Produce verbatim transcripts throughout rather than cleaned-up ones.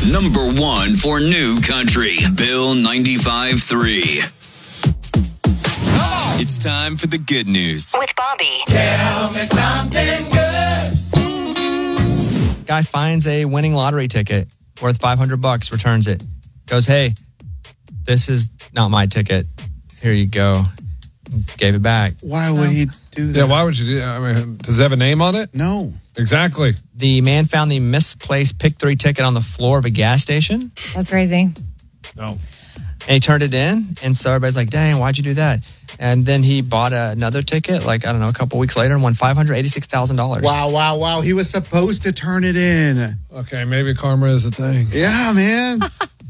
Number one for new country, Bill ninety-five three. It's time for the good news. With Bobby. Tell me something good. Guy finds a winning lottery ticket worth five hundred bucks, returns it. Goes, hey, this is not my ticket. Here you go. Gave it back. Why would he do that? Yeah, why would you do that? I mean, does it have a name on it? No. Exactly. The man found the misplaced pick three ticket on the floor of a gas station. That's crazy. No. And he turned it in. And so everybody's like, dang, why'd you do that? And then he bought a, another ticket, like, I don't know, a couple weeks later and won five hundred eighty-six thousand dollars. Wow, wow, wow. He was supposed to turn it in. Okay, maybe karma is a thing. Yeah, man.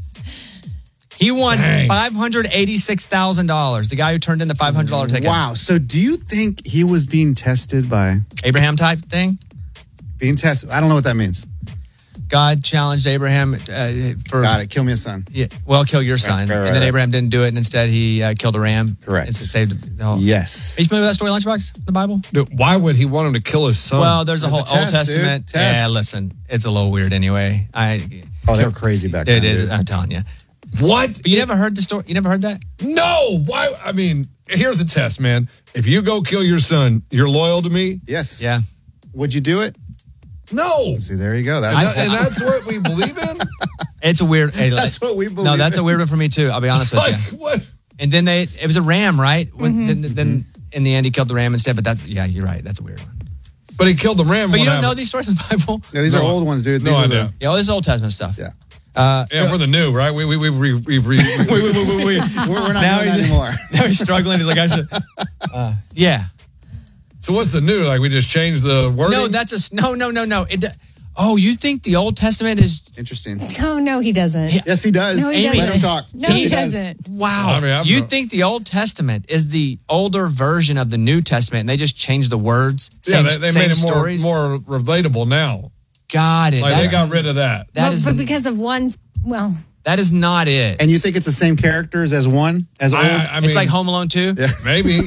He won Dang. five hundred eighty-six thousand dollars. The guy who turned in the five hundred dollars ticket. Wow. So do you think he was being tested by... Abraham type thing? Being tested? I don't know what that means. God challenged Abraham uh, for... Got it. Kill me a son. Yeah, well, kill your son. Right, right, and then right. Abraham didn't do it, and instead he uh, killed a ram. Correct. And saved the whole... Yes. Are you familiar with that story, Lunchbox, the Bible? Dude, why would he want him to kill his son? Well, there's a That's whole a Old test, Testament. dude. Test. Yeah, listen, it's a little weird anyway. I. Oh, they were crazy back then. It is, dude. I'm telling you. what? But you never heard the story? You never heard that? No. Why? I mean, here's a test, man. If you go kill your son, you're loyal to me? Yes. Yeah. Would you do it? No. See, there you go. That's, Is that- and that's what we believe in? It's a weird. Hey, that's what we believe No, that's in. a weird one for me too. I'll be honest with Like, you. what? And then they, it was a ram, right? When, Mm-hmm. Then, then in the end, he killed the ram instead. But that's, yeah, you're right. That's a weird one. But he killed the ram. But what you don't know happened? these stories in the Bible? Yeah, these No. are old ones, dude. No These are idea. the- Yeah, all this is Old Testament stuff. Yeah. Uh, Yeah, we're the new, right? We, we, we, we, we've re- wait, wait, wait, wait, wait. We're, we're not Now doing that he's- anymore. Now he's struggling. He's like, I should. Uh, yeah. So what's the new? Like we just changed the wording? No, that's a s- no, no, no, no. It, oh, you think the Old Testament is? Interesting. No, no, he doesn't. Yes, he does. No, he Let doesn't. him talk. No, Yes, he does. doesn't. Wow. I mean, I'm you not- think the Old Testament is the older version of the New Testament, and they just changed the words? Yeah, Same, they, they same made it more, stories. more relatable now. Got it. Like That's, they got rid of that. that But, is but because of one's, well, that is not it. And you think it's the same characters as one? As old? I, I mean, it's like Home Alone two. Yeah. maybe.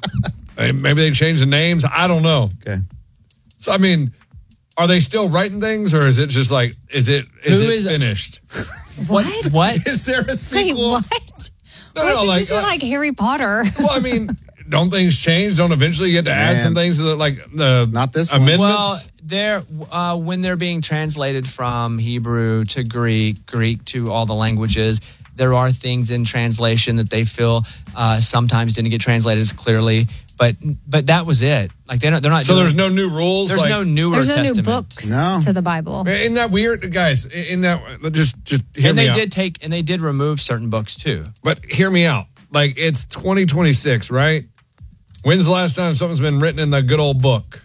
Hey, maybe they changed the names. I don't know. Okay. So I mean, are they still writing things, or is it just like is it is Who it is- finished? What? What? Is there a wait, sequel? what? No, Wait, no, this like, isn't uh, like Harry Potter. well, I mean, don't things change? Don't eventually you get to add Man. some things that like the Not this one. amendments? Well, they're uh, when they're being translated from Hebrew to Greek, Greek to all the languages. There are things in translation that they feel uh, sometimes didn't get translated as clearly, but but that was it. Like they don't, they're not. so doing, there's no new rules. there's like, no newer There's no testament. new books No. to the Bible. Isn't that weird, guys? In that, just just hear And me they out. did take and they did remove certain books too. But hear me out. Like it's twenty twenty-six, right? When's the last time something's been written in the good old book?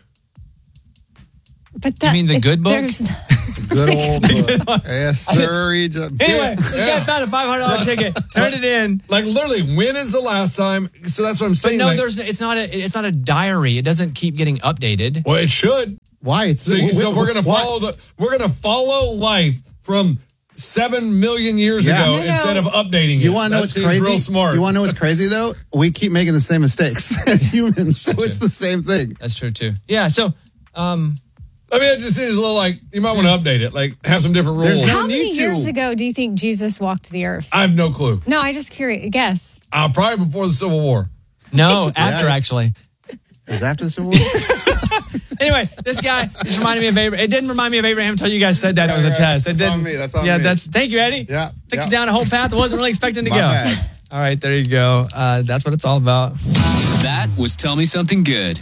But that, mean the it's- good book? there's- Good old book. Yes, sir. Egypt. Anyway, this guy found a five hundred dollars ticket, turned it in. Like literally, when is the last time? So that's what I'm But saying. no, like, there's it's not a it's not a diary. It doesn't keep getting updated. well, it should. Why? It's So, wh- so wh- we're gonna what? follow the we're gonna follow life from seven million years Yeah. ago No, no. instead of updating it. You want to know That what's seems crazy? Real smart. You want to know what's crazy though? We keep making the same mistakes as humans, so it's the same thing. That's true too. Yeah. So, um, I mean, it just seems a little like you might want to update it, like have some different rules. There's no- How many need to. years ago do you think Jesus walked the earth? I have no clue. No, I just curious. Guess. Uh, probably before the Civil War. no, after Yeah. actually. It was after the Civil War. Anyway, this guy just reminded me of Abraham. It didn't remind me of Abraham until you guys said that it was a Right, test. It that's didn't. on me, that's on yeah, me. that's. Thank you, Eddie. Yeah, Took yeah. you down a whole path I wasn't really expecting to My go. bad. All right, there you go. Uh, that's what it's all about. That was Tell Me Something Good.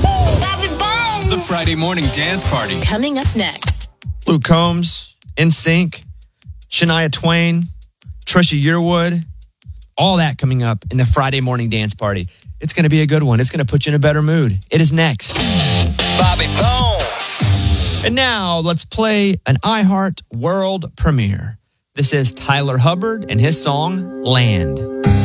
The Friday morning dance party. Coming up next. Luke Combs, N Sync, Shania Twain, Trisha Yearwood, all that coming up in the Friday morning dance party. It's going to be a good one. It's going to put you in a better mood. It is next. Bobby Bones. And now let's play an iHeart world premiere. This is Tyler Hubbard and his song, Land.